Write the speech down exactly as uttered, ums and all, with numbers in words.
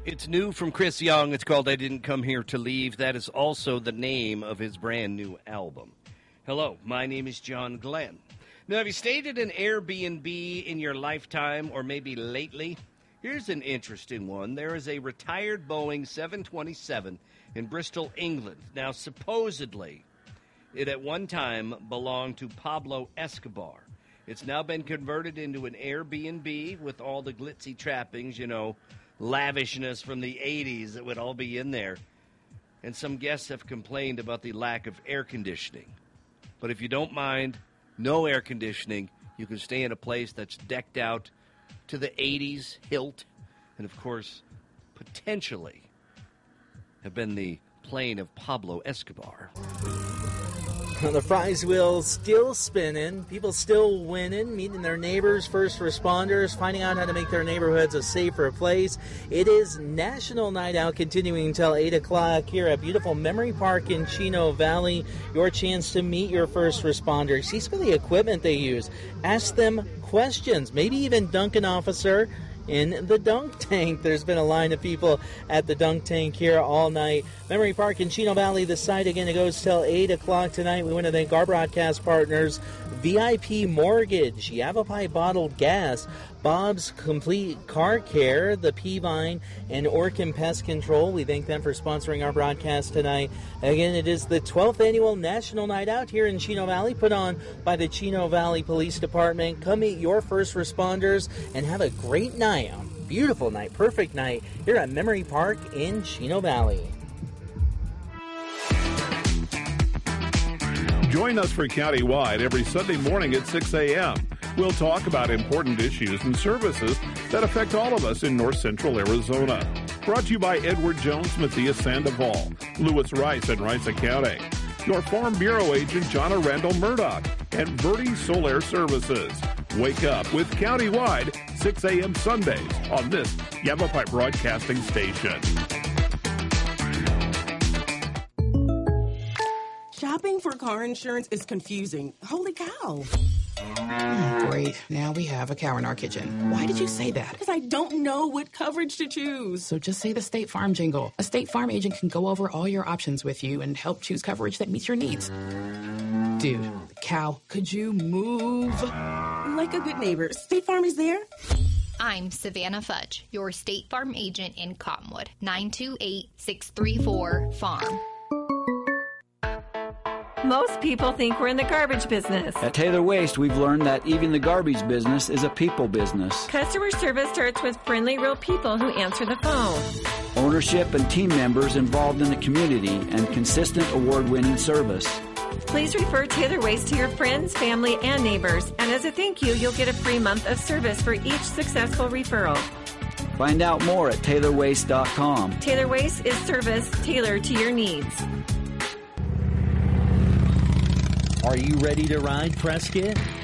It's new from Chris Young. It's called I Didn't Come Here to Leave. That is also the name of his brand new album. Hello, my name is John Glenn. Now, have you stayed at an Airbnb in your lifetime or maybe lately? Here's an interesting one. There is a retired Boeing seven twenty-seven in Bristol, England. Now, supposedly, it at one time belonged to Pablo Escobar. It's now been converted into an Airbnb with all the glitzy trappings, you know, lavishness from the eighties that would all be in there. And some guests have complained about the lack of air conditioning. But if you don't mind, no air conditioning, you can stay in a place that's decked out to the eighties hilt. And, of course, potentially have been the plane of Pablo Escobar. The prize wheel still spinning, people still winning, meeting their neighbors, first responders, finding out how to make their neighborhoods a safer place. It is National Night Out, continuing until eight o'clock here at beautiful Memory Park in Chino Valley. Your chance to meet your first responders. See some of the equipment they use. Ask them questions, maybe even dunk an officer in the dunk tank. There's been a line of people at the dunk tank here all night. Memory Park in Chino Valley, the site again, it goes till eight o'clock tonight. We want to thank our broadcast partners, V I P Mortgage, Yavapai Bottled Gas, Bob's Complete Car Care, the Peavine, and Orkin Pest Control. We thank them for sponsoring our broadcast tonight. Again, it is the twelfth Annual National Night Out here in Chino Valley, put on by the Chino Valley Police Department. Come meet your first responders and have a great night. Beautiful night, perfect night here at Memory Park in Chino Valley. Join us for Countywide every Sunday morning at six a.m. We'll talk about important issues and services that affect all of us in north central Arizona. Brought to you by Edward Jones, Matthias Sandoval, Lewis Rice and Rice Accounting, your Farm Bureau agent, Jonna Randall Murdoch, and Verde Solaire Services. Wake up with Countywide, six a.m. Sundays on this Yavapai Broadcasting Station. Shopping for car insurance is confusing. Holy cow. Great. Now we have a cow in our kitchen. Why did you say that? Because I don't know what coverage to choose. So just say the State Farm jingle. A State Farm agent can go over all your options with you and help choose coverage that meets your needs. Dude, cow, could you move? Like a good neighbor, State Farm is there. I'm Savannah Fudge, your State Farm agent in Cottonwood. nine two eight, six three four, farm. Most people think we're in the garbage business. At Taylor Waste, we've learned that even the garbage business is a people business. Customer service starts with friendly, real people who answer the phone. Ownership and team members involved in the community and consistent award-winning service. Please refer Taylor Waste to your friends, family, and neighbors. And as a thank you, you'll get a free month of service for each successful referral. Find out more at Taylor Waste dot com. Taylor Waste is service tailored to your needs. Are you ready to ride, Prescott?